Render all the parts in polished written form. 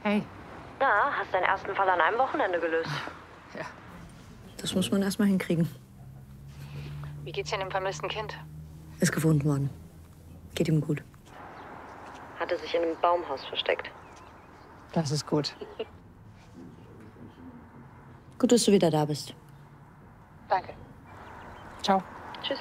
Hey. Na, hast deinen ersten Fall an einem Wochenende gelöst. Ja. Das muss man erst mal hinkriegen. Wie geht's denn dem vermissten Kind? Ist gefunden worden. Geht ihm gut. Hatte sich in einem Baumhaus versteckt. Das ist gut. Gut, dass du wieder da bist. Danke. Ciao. Tschüss.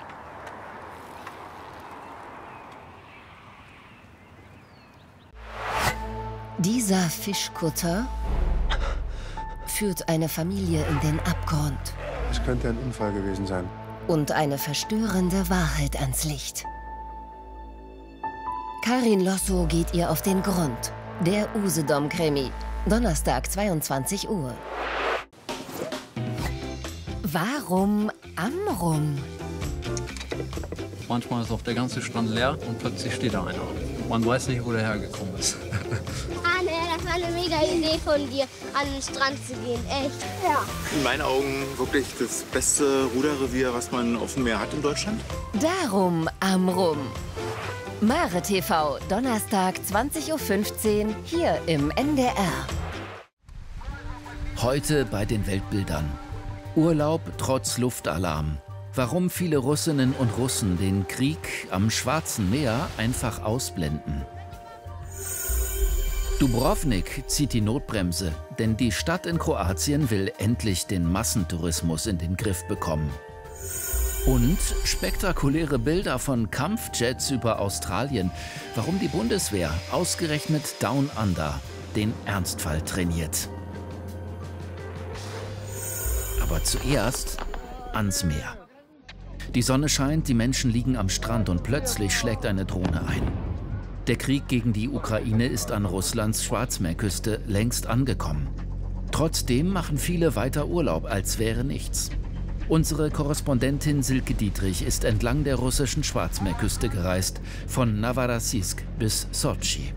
Dieser Fischkutter führt eine Familie in den Abgrund. Es könnte ein Unfall gewesen sein. Und eine verstörende Wahrheit ans Licht. Karin Losso geht ihr auf den Grund. Der Usedom-Krimi. Donnerstag, 22 Uhr. Warum Amrum? Manchmal ist auch der ganze Strand leer und plötzlich steht da einer. Man weiß nicht, wo der hergekommen ist. Anne, das war eine mega Idee von dir, an den Strand zu gehen. Echt. Ja. In meinen Augen wirklich das beste Ruderrevier, was man auf dem Meer hat in Deutschland. Darum Amrum. Mare TV, Donnerstag, 20:15 Uhr, hier im NDR. Heute bei den Weltbildern. Urlaub trotz Luftalarm. Warum viele Russinnen und Russen den Krieg am Schwarzen Meer einfach ausblenden. Dubrovnik zieht die Notbremse, denn die Stadt in Kroatien will endlich den Massentourismus in den Griff bekommen. Und spektakuläre Bilder von Kampfjets über Australien, warum die Bundeswehr ausgerechnet Down Under den Ernstfall trainiert. Aber zuerst ans Meer. Die Sonne scheint, die Menschen liegen am Strand und plötzlich schlägt eine Drohne ein. Der Krieg gegen die Ukraine ist an Russlands Schwarzmeerküste längst angekommen. Trotzdem machen viele weiter Urlaub, als wäre nichts. Unsere Korrespondentin Silke Dietrich ist entlang der russischen Schwarzmeerküste gereist, von Novorossiysk bis Sotschi.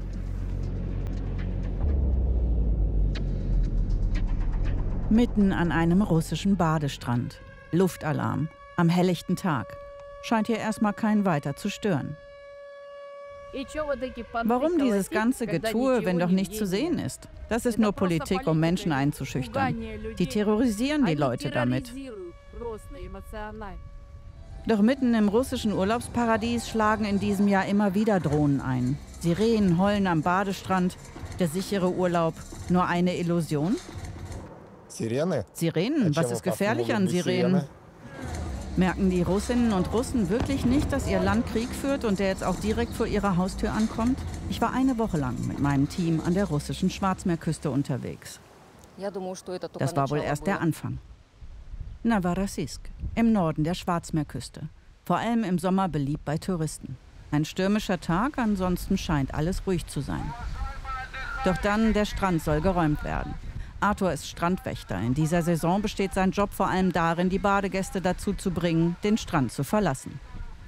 Mitten an einem russischen Badestrand. Luftalarm. Am helllichten Tag. Scheint hier erstmal keinen weiter zu stören. Warum dieses ganze Getue, wenn doch nichts zu sehen ist? Das ist nur Politik, um Menschen einzuschüchtern. Die terrorisieren die Leute damit. Doch mitten im russischen Urlaubsparadies schlagen in diesem Jahr immer wieder Drohnen ein. Sirenen heulen am Badestrand. Der sichere Urlaub nur eine Illusion? Sirenen? Was ist gefährlich an Sirenen? Merken die Russinnen und Russen wirklich nicht, dass ihr Land Krieg führt und der jetzt auch direkt vor ihrer Haustür ankommt? Ich war eine Woche lang mit meinem Team an der russischen Schwarzmeerküste unterwegs. Das war wohl erst der Anfang. Novorossiysk, im Norden der Schwarzmeerküste. Vor allem im Sommer beliebt bei Touristen. Ein stürmischer Tag, ansonsten scheint alles ruhig zu sein. Doch dann, der Strand soll geräumt werden. Arthur ist Strandwächter. In dieser Saison besteht sein Job vor allem darin, die Badegäste dazu zu bringen, den Strand zu verlassen.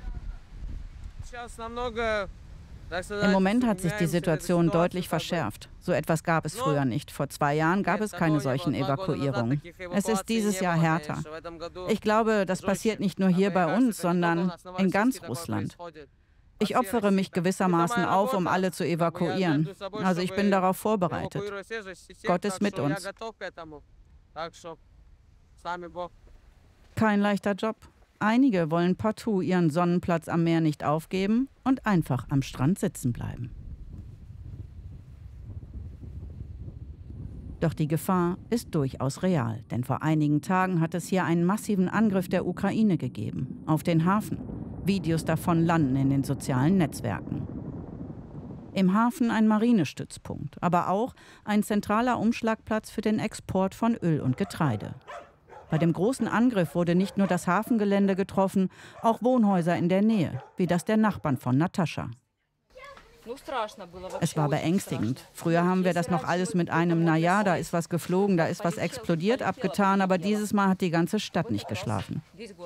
Im Moment hat sich die Situation deutlich verschärft. So etwas gab es früher nicht. Vor 2 Jahren gab es keine solchen Evakuierungen. Es ist dieses Jahr härter. Ich glaube, das passiert nicht nur hier bei uns, sondern in ganz Russland. Ich opfere mich gewissermaßen auf, um alle zu evakuieren. Also ich bin darauf vorbereitet. Gott ist mit uns. Kein leichter Job. Einige wollen partout ihren Sonnenplatz am Meer nicht aufgeben und einfach am Strand sitzen bleiben. Doch die Gefahr ist durchaus real, denn vor einigen Tagen hat es hier einen massiven Angriff der Ukraine gegeben, auf den Hafen. Videos davon landen in den sozialen Netzwerken. Im Hafen ein Marinestützpunkt, aber auch ein zentraler Umschlagplatz für den Export von Öl und Getreide. Bei dem großen Angriff wurde nicht nur das Hafengelände getroffen, auch Wohnhäuser in der Nähe, wie das der Nachbarn von Natascha. Es war beängstigend. Früher haben wir das noch alles mit einem „Naja, da ist was geflogen, da ist was explodiert" abgetan, aber dieses Mal hat die ganze Stadt nicht geschlafen.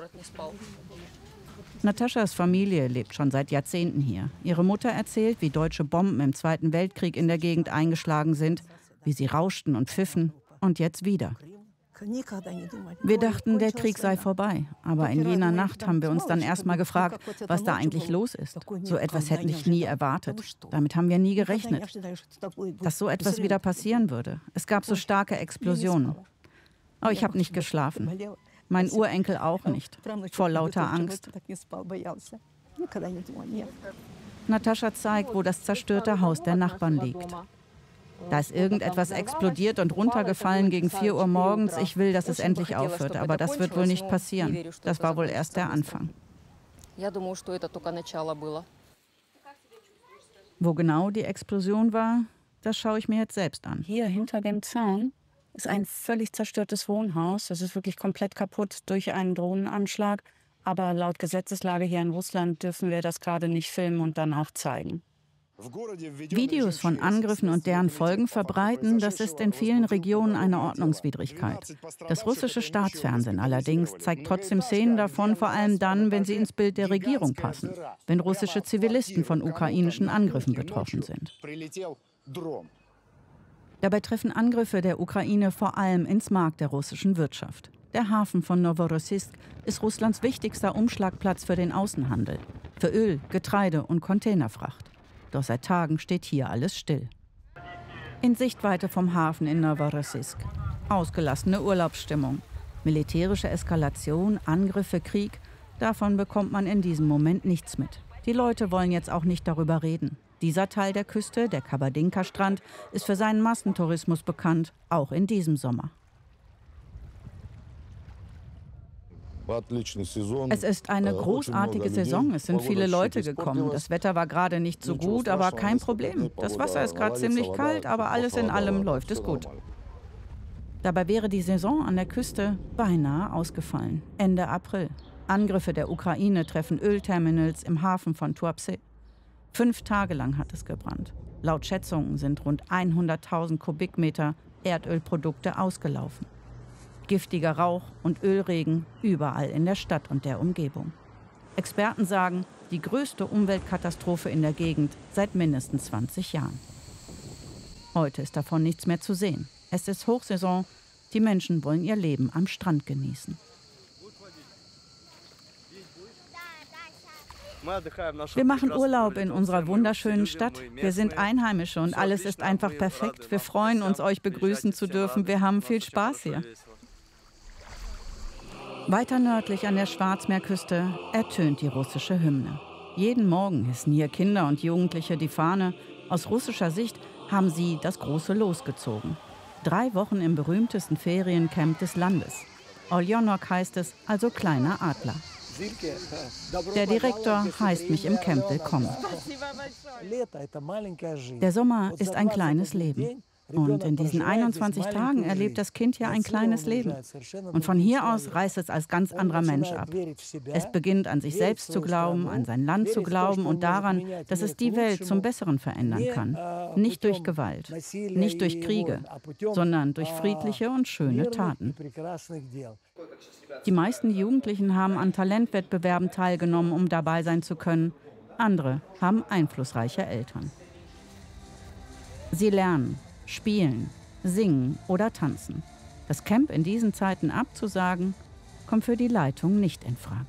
Nataschas Familie lebt schon seit Jahrzehnten hier. Ihre Mutter erzählt, wie deutsche Bomben im Zweiten Weltkrieg in der Gegend eingeschlagen sind, wie sie rauschten und pfiffen und jetzt wieder. Wir dachten, der Krieg sei vorbei. Aber in jener Nacht haben wir uns dann erst mal gefragt, was da eigentlich los ist. So etwas hätte ich nie erwartet. Damit haben wir nie gerechnet, dass so etwas wieder passieren würde. Es gab so starke Explosionen. Aber ich habe nicht geschlafen. Mein Urenkel auch nicht. Vor lauter Angst. Natascha zeigt, wo das zerstörte Haus der Nachbarn liegt. Da ist irgendetwas explodiert und runtergefallen gegen 4 Uhr morgens. Ich will, dass es endlich aufhört, aber das wird wohl nicht passieren. Das war wohl erst der Anfang. Wo genau die Explosion war, das schaue ich mir jetzt selbst an. Hier hinter dem Zaun ist ein völlig zerstörtes Wohnhaus. Das ist wirklich komplett kaputt durch einen Drohnenanschlag. Aber laut Gesetzeslage hier in Russland dürfen wir das gerade nicht filmen und dann auch zeigen. Videos von Angriffen und deren Folgen verbreiten, das ist in vielen Regionen eine Ordnungswidrigkeit. Das russische Staatsfernsehen allerdings zeigt trotzdem Szenen davon, vor allem dann, wenn sie ins Bild der Regierung passen, wenn russische Zivilisten von ukrainischen Angriffen betroffen sind. Dabei treffen Angriffe der Ukraine vor allem ins Mark der russischen Wirtschaft. Der Hafen von Novorossiysk ist Russlands wichtigster Umschlagplatz für den Außenhandel, für Öl, Getreide und Containerfracht. Doch seit Tagen steht hier alles still. In Sichtweite vom Hafen in Novorossiysk. Ausgelassene Urlaubsstimmung. Militärische Eskalation, Angriffe, Krieg. Davon bekommt man in diesem Moment nichts mit. Die Leute wollen jetzt auch nicht darüber reden. Dieser Teil der Küste, der Kabardinka-Strand, ist für seinen Massentourismus bekannt, auch in diesem Sommer. Es ist eine großartige Saison. Es sind viele Leute gekommen. Das Wetter war gerade nicht so gut, aber kein Problem. Das Wasser ist gerade ziemlich kalt, aber alles in allem läuft es gut. Dabei wäre die Saison an der Küste beinahe ausgefallen. Ende April. Angriffe der Ukraine treffen Ölterminals im Hafen von Tuapse. 5 Tage lang hat es gebrannt. Laut Schätzungen sind rund 100.000 Kubikmeter Erdölprodukte ausgelaufen. Giftiger Rauch und Ölregen überall in der Stadt und der Umgebung. Experten sagen, die größte Umweltkatastrophe in der Gegend seit mindestens 20 Jahren. Heute ist davon nichts mehr zu sehen. Es ist Hochsaison, die Menschen wollen ihr Leben am Strand genießen. Wir machen Urlaub in unserer wunderschönen Stadt. Wir sind Einheimische und alles ist einfach perfekt. Wir freuen uns, euch begrüßen zu dürfen. Wir haben viel Spaß hier. Weiter nördlich an der Schwarzmeerküste ertönt die russische Hymne. Jeden Morgen hissen hier Kinder und Jugendliche die Fahne. Aus russischer Sicht haben sie das große Los gezogen. 3 Wochen im berühmtesten Feriencamp des Landes. Oljonok heißt es, also kleiner Adler. Der Direktor heißt mich im Camp willkommen. Der Sommer ist ein kleines Leben. Und in diesen 21 Tagen erlebt das Kind hier ein kleines Leben. Und von hier aus reißt es als ganz anderer Mensch ab. Es beginnt an sich selbst zu glauben, an sein Land zu glauben und daran, dass es die Welt zum Besseren verändern kann. Nicht durch Gewalt, nicht durch Kriege, sondern durch friedliche und schöne Taten. Die meisten Jugendlichen haben an Talentwettbewerben teilgenommen, um dabei sein zu können. Andere haben einflussreiche Eltern. Sie lernen, spielen, singen oder tanzen. Das Camp in diesen Zeiten abzusagen, kommt für die Leitung nicht in Frage.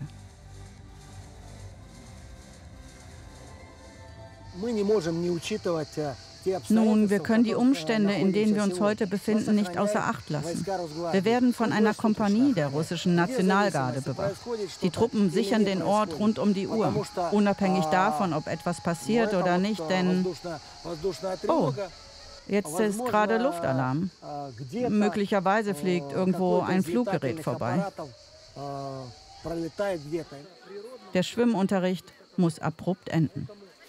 Nun, wir können die Umstände, in denen wir uns heute befinden, nicht außer Acht lassen. Wir werden von einer Kompanie der russischen Nationalgarde bewacht. Die Truppen sichern den Ort rund um die Uhr, unabhängig davon, ob etwas passiert oder nicht, denn... Oh, jetzt ist gerade Luftalarm. Möglicherweise fliegt irgendwo ein Fluggerät vorbei. Der Schwimmunterricht muss abrupt enden.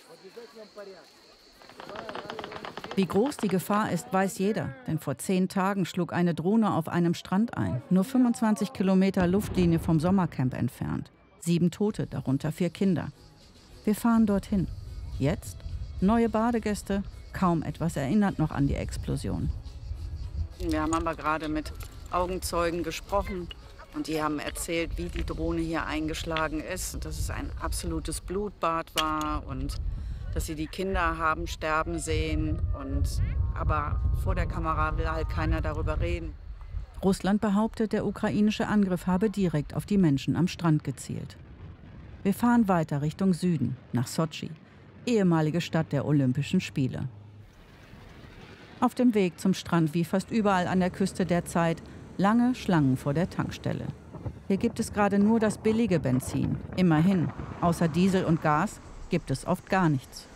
Wie groß die Gefahr ist, weiß jeder. Denn vor 10 Tagen schlug eine Drohne auf einem Strand ein. Nur 25 Kilometer Luftlinie vom Sommercamp entfernt. 7 Tote, darunter 4 Kinder. Wir fahren dorthin. Jetzt neue Badegäste. Kaum etwas erinnert noch an die Explosion. Wir haben aber gerade mit Augenzeugen gesprochen und die haben erzählt, wie die Drohne hier eingeschlagen ist, dass es ein absolutes Blutbad war und dass sie die Kinder haben sterben sehen. Aber vor der Kamera will halt keiner darüber reden. Russland behauptet, der ukrainische Angriff habe direkt auf die Menschen am Strand gezielt. Wir fahren weiter Richtung Süden, nach Sotschi, ehemalige Stadt der Olympischen Spiele. Auf dem Weg zum Strand, wie fast überall an der Küste derzeit, lange Schlangen vor der Tankstelle. Hier gibt es gerade nur das billige Benzin. Immerhin, außer Diesel und Gas gibt es oft gar nichts.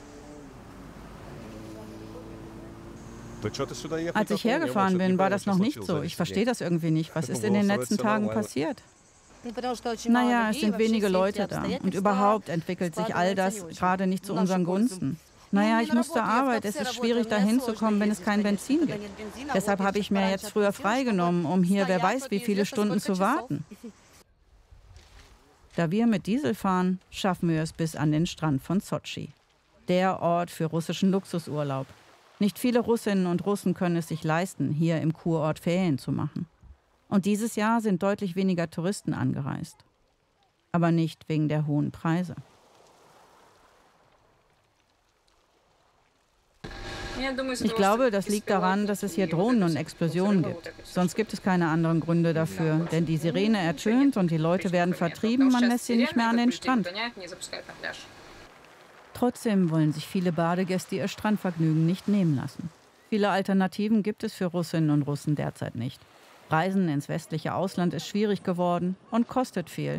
Als ich hergefahren bin, war das noch nicht so. Ich verstehe das irgendwie nicht. Was ist in den letzten Tagen passiert? Naja, es sind wenige Leute da. Und überhaupt entwickelt sich all das gerade nicht zu unseren Gunsten. Naja, ich muss zur Arbeit. Es ist schwierig, da hinzukommen, wenn es kein Benzin gibt. Deshalb habe ich mir jetzt früher freigenommen, um hier wer weiß wie viele Stunden zu warten. Da wir mit Diesel fahren, schaffen wir es bis an den Strand von Sotschi. Der Ort für russischen Luxusurlaub. Nicht viele Russinnen und Russen können es sich leisten, hier im Kurort Ferien zu machen. Und dieses Jahr sind deutlich weniger Touristen angereist. Aber nicht wegen der hohen Preise. Ich glaube, das liegt daran, dass es hier Drohnen und Explosionen gibt. Sonst gibt es keine anderen Gründe dafür. Denn die Sirene ertönt und die Leute werden vertrieben, man lässt sie nicht mehr an den Strand. Trotzdem wollen sich viele Badegäste ihr Strandvergnügen nicht nehmen lassen. Viele Alternativen gibt es für Russinnen und Russen derzeit nicht. Reisen ins westliche Ausland ist schwierig geworden und kostet viel.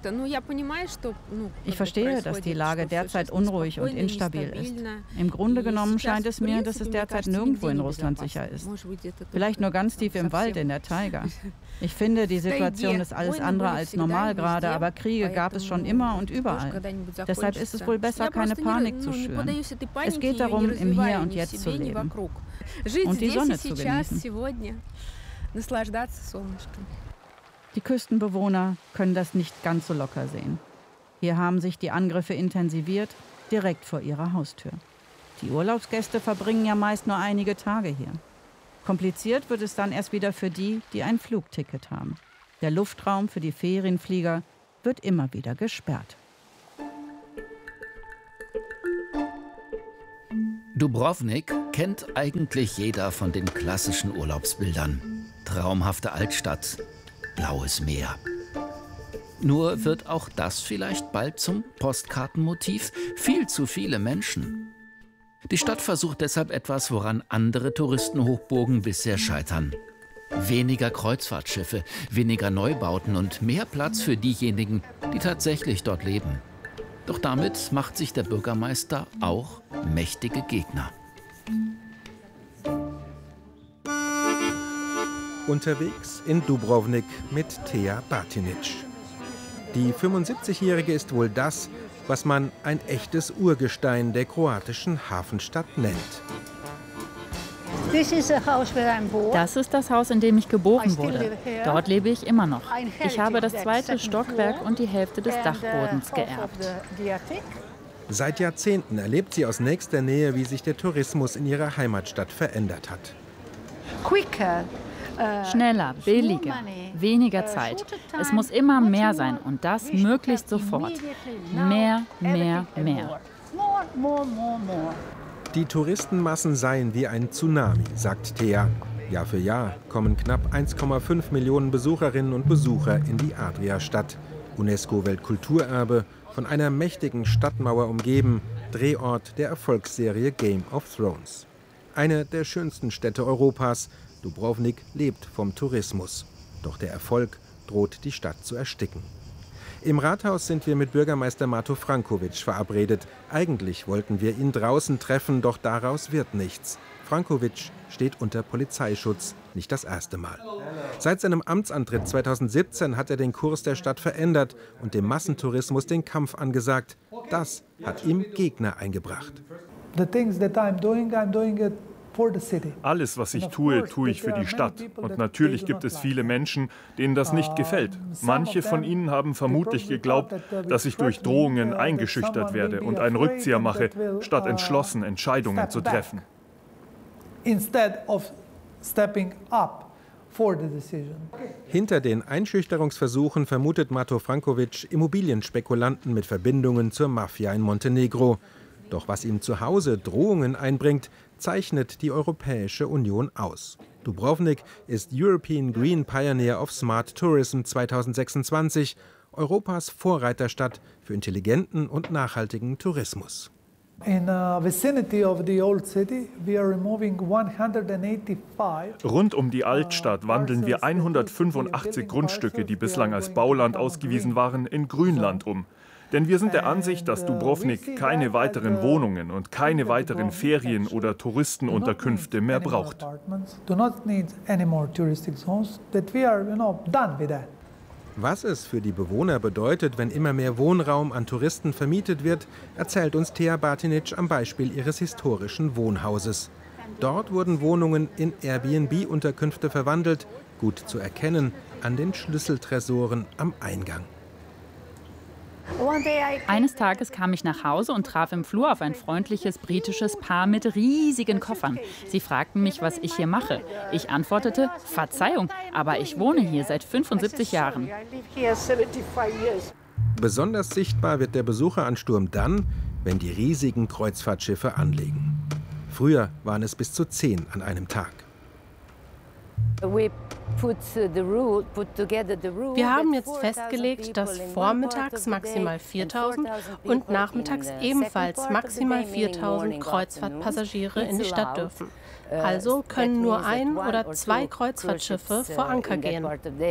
Ich verstehe, dass die Lage derzeit unruhig und instabil ist. Im Grunde genommen scheint es mir, dass es derzeit nirgendwo in Russland sicher ist. Vielleicht nur ganz tief im Wald in der Taiga. Ich finde, die Situation ist alles andere als normal gerade, aber Kriege gab es schon immer und überall. Deshalb ist es wohl besser, keine Panik zu schüren. Es geht darum, im Hier und Jetzt zu leben und die Sonne zu genießen. Die Küstenbewohner können das nicht ganz so locker sehen. Hier haben sich die Angriffe intensiviert, direkt vor ihrer Haustür. Die Urlaubsgäste verbringen ja meist nur einige Tage hier. Kompliziert wird es dann erst wieder für die, die ein Flugticket haben. Der Luftraum für die Ferienflieger wird immer wieder gesperrt. Dubrovnik kennt eigentlich jeder von den klassischen Urlaubsbildern. Traumhafte Altstadt, blaues Meer. Nur wird auch das vielleicht bald zum Postkartenmotiv? Viel zu viele Menschen. Die Stadt versucht deshalb etwas, woran andere Touristenhochburgen bisher scheitern. Weniger Kreuzfahrtschiffe, weniger Neubauten und mehr Platz für diejenigen, die tatsächlich dort leben. Doch damit macht sich der Bürgermeister auch mächtige Gegner. Unterwegs in Dubrovnik mit Thea Batinic. Die 75-Jährige ist wohl das, was man ein echtes Urgestein der kroatischen Hafenstadt nennt. Das ist das Haus, in dem ich geboren wurde. Dort lebe ich immer noch. Ich habe das 2. Stockwerk und die Hälfte des Dachbodens geerbt. Seit Jahrzehnten erlebt sie aus nächster Nähe, wie sich der Tourismus in ihrer Heimatstadt verändert hat. Schneller, billiger, weniger Zeit. Es muss immer mehr sein und das möglichst sofort. Mehr, mehr, mehr. Die Touristenmassen seien wie ein Tsunami, sagt Thea. Jahr für Jahr kommen knapp 1,5 Millionen Besucherinnen und Besucher in die Adria-Stadt. UNESCO-Weltkulturerbe, von einer mächtigen Stadtmauer umgeben, Drehort der Erfolgsserie Game of Thrones. Eine der schönsten Städte Europas. Dubrovnik lebt vom Tourismus. Doch der Erfolg droht, die Stadt zu ersticken. Im Rathaus sind wir mit Bürgermeister Mato Frankovic verabredet. Eigentlich wollten wir ihn draußen treffen, doch daraus wird nichts. Frankovic steht unter Polizeischutz, nicht das erste Mal. Seit seinem Amtsantritt 2017 hat er den Kurs der Stadt verändert und dem Massentourismus den Kampf angesagt. Das hat ihm Gegner eingebracht. Alles, was ich tue, tue ich für die Stadt. Und natürlich gibt es viele Menschen, denen das nicht gefällt. Manche von ihnen haben vermutlich geglaubt, dass ich durch Drohungen eingeschüchtert werde und einen Rückzieher mache, statt entschlossen Entscheidungen zu treffen. Hinter den Einschüchterungsversuchen vermutet Mato Frankovic Immobilienspekulanten mit Verbindungen zur Mafia in Montenegro. Doch was ihm zu Hause Drohungen einbringt, zeichnet die Europäische Union aus. Dubrovnik ist European Green Pioneer of Smart Tourism 2026, Europas Vorreiterstadt für intelligenten und nachhaltigen Tourismus. Rund um die Altstadt wandeln wir 185 Grundstücke, die bislang als Bauland ausgewiesen waren, in Grünland um. Denn wir sind der Ansicht, dass Dubrovnik keine weiteren Wohnungen und keine weiteren Ferien- oder Touristenunterkünfte mehr braucht. Was es für die Bewohner bedeutet, wenn immer mehr Wohnraum an Touristen vermietet wird, erzählt uns Thea Batinic am Beispiel ihres historischen Wohnhauses. Dort wurden Wohnungen in Airbnb-Unterkünfte verwandelt, gut zu erkennen an den Schlüsseltresoren am Eingang. Eines Tages kam ich nach Hause und traf im Flur auf ein freundliches britisches Paar mit riesigen Koffern. Sie fragten mich, was ich hier mache. Ich antwortete, Verzeihung, aber ich wohne hier seit 75 Jahren. Besonders sichtbar wird der Besucheransturm dann, wenn die riesigen Kreuzfahrtschiffe anlegen. Früher waren es bis zu 10 an einem Tag. Wir haben jetzt festgelegt, dass vormittags maximal 4.000 und nachmittags ebenfalls maximal 4.000 Kreuzfahrtpassagiere in die Stadt dürfen. Also können nur 1 oder 2 Kreuzfahrtschiffe vor Anker gehen.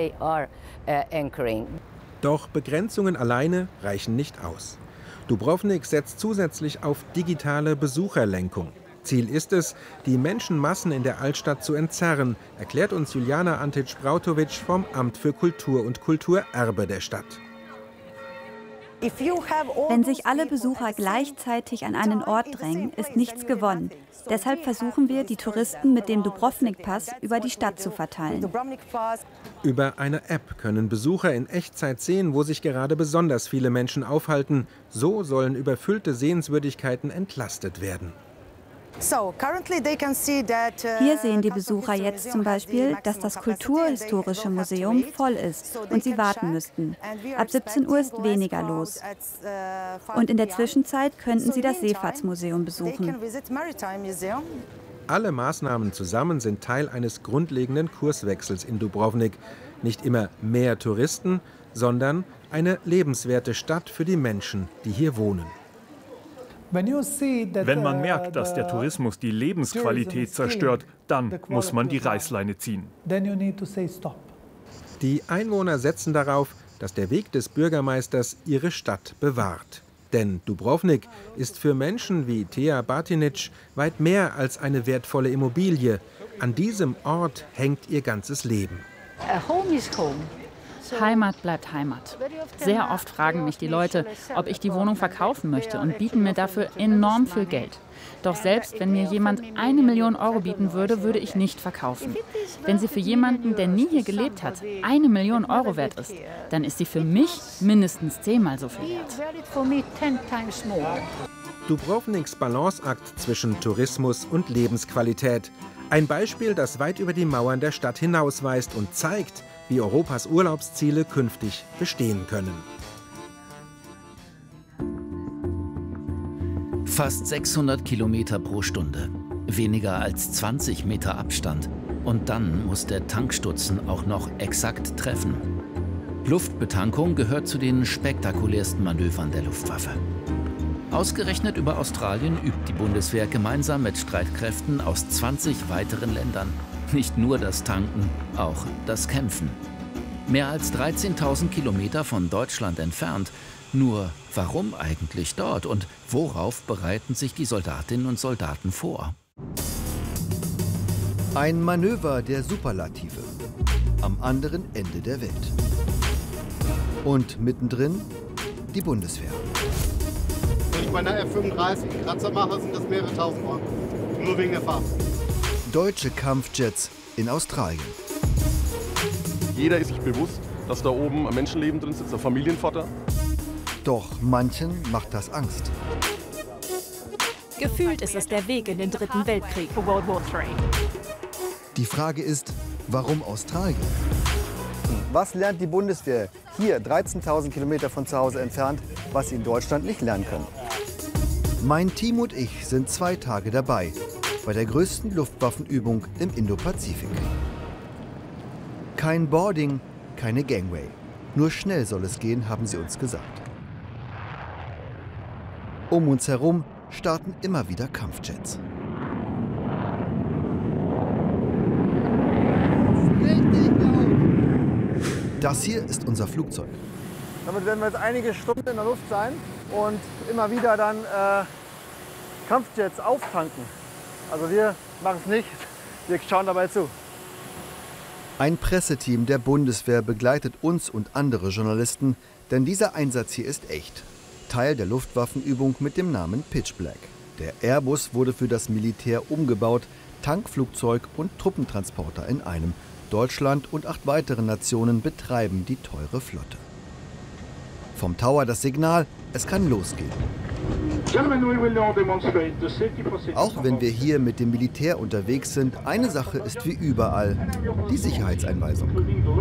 Doch Begrenzungen alleine reichen nicht aus. Dubrovnik setzt zusätzlich auf digitale Besucherlenkung. Ziel ist es, die Menschenmassen in der Altstadt zu entzerren, erklärt uns Juliana Antic-Brautovic vom Amt für Kultur und Kulturerbe der Stadt. Wenn sich alle Besucher gleichzeitig an einen Ort drängen, ist nichts gewonnen. Deshalb versuchen wir, die Touristen mit dem Dubrovnik-Pass über die Stadt zu verteilen. Über eine App können Besucher in Echtzeit sehen, wo sich gerade besonders viele Menschen aufhalten. So sollen überfüllte Sehenswürdigkeiten entlastet werden. Hier sehen die Besucher jetzt zum Beispiel, dass das Kulturhistorische Museum voll ist und sie warten müssten. Ab 17 Uhr ist weniger los. Und in der Zwischenzeit könnten sie das Seefahrtsmuseum besuchen. Alle Maßnahmen zusammen sind Teil eines grundlegenden Kurswechsels in Dubrovnik. Nicht immer mehr Touristen, sondern eine lebenswerte Stadt für die Menschen, die hier wohnen. Wenn man merkt, dass der Tourismus die Lebensqualität zerstört, dann muss man die Reißleine ziehen. Die Einwohner setzen darauf, dass der Weg des Bürgermeisters ihre Stadt bewahrt. Denn Dubrovnik ist für Menschen wie Thea Batinic weit mehr als eine wertvolle Immobilie. An diesem Ort hängt ihr ganzes Leben. Home is home. Heimat bleibt Heimat. Sehr oft fragen mich die Leute, ob ich die Wohnung verkaufen möchte und bieten mir dafür enorm viel Geld. Doch selbst wenn mir jemand 1 Million Euro bieten würde, würde ich nicht verkaufen. Wenn sie für jemanden, der nie hier gelebt hat, 1 Million Euro wert ist, dann ist sie für mich mindestens 10-mal so viel wert. Dubrovniks Balanceakt zwischen Tourismus und Lebensqualität. Ein Beispiel, das weit über die Mauern der Stadt hinausweist und zeigt, wie Europas Urlaubsziele künftig bestehen können. Fast 600 Kilometer pro Stunde, weniger als 20 Meter Abstand. Und dann muss der Tankstutzen auch noch exakt treffen. Luftbetankung gehört zu den spektakulärsten Manövern der Luftwaffe. Ausgerechnet über Australien übt die Bundeswehr gemeinsam mit Streitkräften aus 20 weiteren Ländern. Nicht nur das Tanken, auch das Kämpfen. Mehr als 13.000 Kilometer von Deutschland entfernt. Nur warum eigentlich dort und worauf bereiten sich die Soldatinnen und Soldaten vor? Ein Manöver der Superlative am anderen Ende der Welt. Und mittendrin die Bundeswehr. Wenn ich bei einer F-35 einen Kratzer mache, sind das mehrere tausend Euro. Nur wegen der Farbe. Deutsche Kampfjets in Australien. Jeder ist sich bewusst, dass da oben ein Menschenleben drin sitzt, ein Familienvater. Doch manchen macht das Angst. Gefühlt ist es der Weg in den 3. Weltkrieg. Die Frage ist, warum Australien? Was lernt die Bundeswehr hier, 13.000 Kilometer von zu Hause entfernt, was sie in Deutschland nicht lernen können? Mein Team und ich sind 2 Tage dabei. bei der größten Luftwaffenübung im Indopazifik. Kein Boarding, keine Gangway. Nur schnell soll es gehen, haben sie uns gesagt. Um uns herum starten immer wieder Kampfjets. Das hier ist unser Flugzeug. Damit werden wir jetzt einige Stunden in der Luft sein und immer wieder dann Kampfjets auftanken. Also wir machen es nicht, wir schauen dabei zu. Ein Presseteam der Bundeswehr begleitet uns und andere Journalisten, denn dieser Einsatz hier ist echt. Teil der Luftwaffenübung mit dem Namen Pitch Black. Der Airbus wurde für das Militär umgebaut, Tankflugzeug und Truppentransporter in einem. Deutschland und 8 weitere Nationen betreiben die teure Flotte. Vom Tower das Signal, es kann losgehen. Auch wenn wir hier mit dem Militär unterwegs sind, eine Sache ist wie überall, die Sicherheitseinweisung.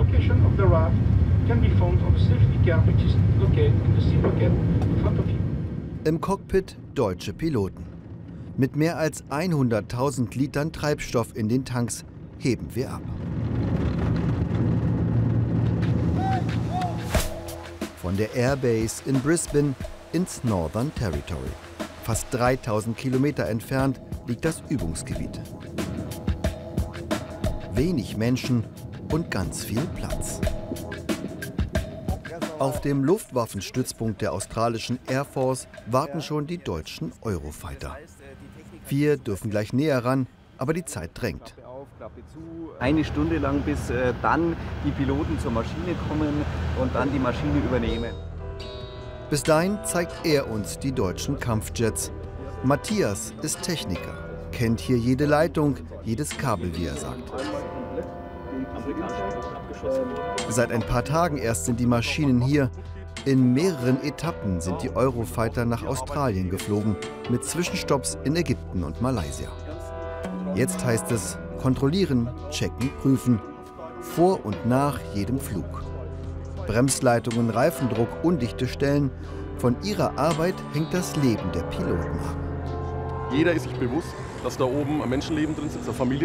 Im Cockpit deutsche Piloten. Mit mehr als 100.000 Litern Treibstoff in den Tanks heben wir ab. Von der Airbase in Brisbane ins Northern Territory. Fast 3000 Kilometer entfernt liegt das Übungsgebiet. Wenig Menschen und ganz viel Platz. Auf dem Luftwaffenstützpunkt der australischen Air Force warten schon die deutschen Eurofighter. Wir dürfen gleich näher ran, aber die Zeit drängt. Eine Stunde lang, bis dann die Piloten zur Maschine kommen und dann die Maschine übernehmen. Bis dahin zeigt er uns die deutschen Kampfjets. Matthias ist Techniker, kennt hier jede Leitung, jedes Kabel, wie er sagt. Seit ein paar Tagen erst sind die Maschinen hier. In mehreren Etappen sind die Eurofighter nach Australien geflogen, mit Zwischenstopps in Ägypten und Malaysia. Jetzt heißt es kontrollieren, checken, prüfen, vor und nach jedem Flug. Bremsleitungen, Reifendruck, undichte Stellen. Von ihrer Arbeit hängt das Leben der Piloten ab. Jeder ist sich bewusst, dass da oben ein Menschenleben drin sitzt, eine Familie